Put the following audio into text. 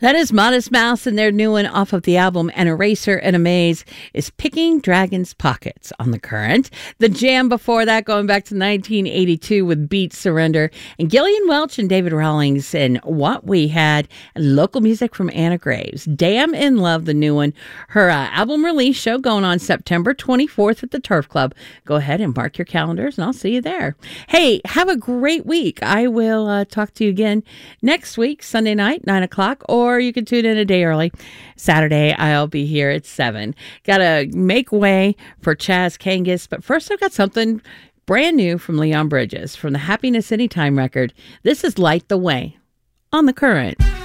That is Modest Mouse, and their new one off of the album An Eraser and a Maze is Picking Dragon's Pockets on The Current. The jam before that, going back to 1982 with Beat Surrender, and Gillian Welch and David Rawlings and What We Had, and local music from Anna Graves. Damn in Love, the new one. Her album release show going on September 24th at the Turf Club. Go ahead and mark your calendars, and I'll see you there. Hey, have a great week. I will talk to you again next week, Sunday night, 9 o'clock, or you can tune in a day early. Saturday, I'll be here at 7. Got to make way for Chaz Kangas, but first I've got something brand new from Leon Bridges from the Happiness Anytime record. This is Light the Way on The Current.